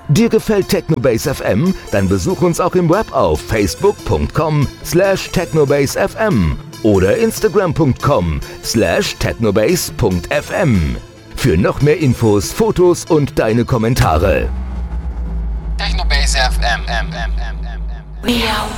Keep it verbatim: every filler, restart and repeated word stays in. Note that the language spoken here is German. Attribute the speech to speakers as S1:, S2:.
S1: Dir gefällt Technobase F M? Dann besuch uns auch im Web auf facebook punkt com slash technobase f m oder instagram punkt com slash technobase punkt f m. Für noch mehr Infos, Fotos und deine Kommentare.
S2: Technobase F M. M, M, M, M, M. Miau.